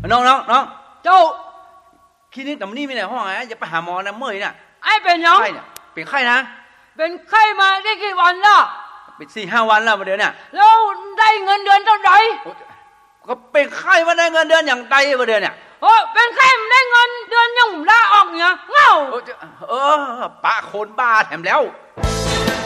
น้องเจ้าคลินิกแต่นี่ไม่ได้ห้องไงจะไปหาหมอนะเมื่อยน่ะไอ้เป็นยังไข้เนี่ยเป็นไข้นะเป็นไข้มาได้กี่วันละเป็น4-5 วันแล้วเดี๋ยวเนี่ยแล้วได้เงินเดือนเท่าไหร่ก็เป็นไข้มาได้เงินเดือนอย่างไรเดี๋ยวเนี่ยเป็นไข้มันได้เงินเดือนยังลาออกเนี่ยเงาปะคนบ้าแถมแล้ว